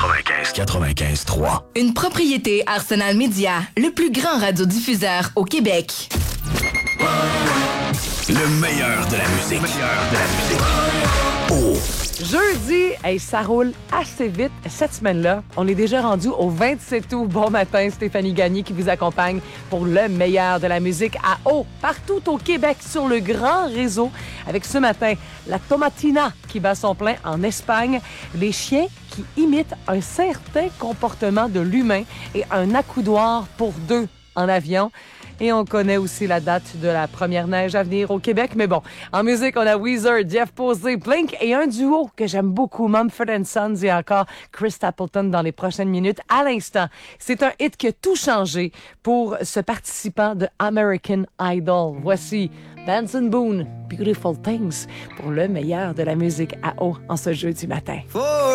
95.3. Une propriété Arsenal Média, le plus grand radiodiffuseur au Québec. Le meilleur de la musique. Oh! Jeudi, ça roule assez vite cette semaine-là. On est déjà rendu au 27 août. Bon matin, Stéphanie Gagné qui vous accompagne pour le meilleur de la musique à eau, partout au Québec, sur le grand réseau. Avec ce matin, la Tomatina qui bat son plein en Espagne, les chiens qui imitent un certain comportement de l'humain et un accoudoir pour deux en avion. Et on connaît aussi la date de la première neige à venir au Québec. Mais bon, en musique, on a Weezer, Jeff Posey, Blink et un duo que j'aime beaucoup, Mumford & Sons et encore Chris Stapleton dans les prochaines minutes. À l'instant, c'est un hit qui a tout changé pour ce participant de American Idol. Voici Benson Boone, Beautiful Things, pour le meilleur de la musique à eau en ce jeudi matin.